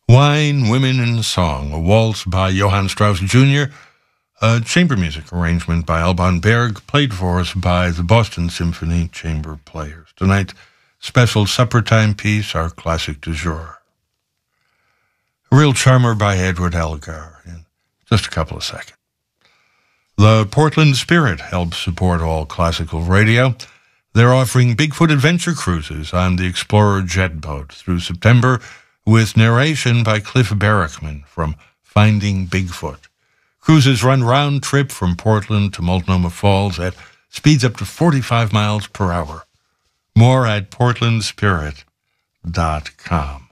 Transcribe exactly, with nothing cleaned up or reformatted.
Wine, Women, and Song, a waltz by Johann Strauss Junior, a chamber music arrangement by Alban Berg, played for us by the Boston Symphony Chamber Players. Tonight's special supper time piece, our classic du jour. A Real Charmer by Edward Elgar, in just a couple of seconds. The Portland Spirit helps support all classical radio. They're offering Bigfoot adventure cruises on the Explorer jet boat through September, with narration by Cliff Barrickman from Finding Bigfoot. Cruises run round trip from Portland to Multnomah Falls at speeds up to forty-five miles per hour. More at portland spirit dot com.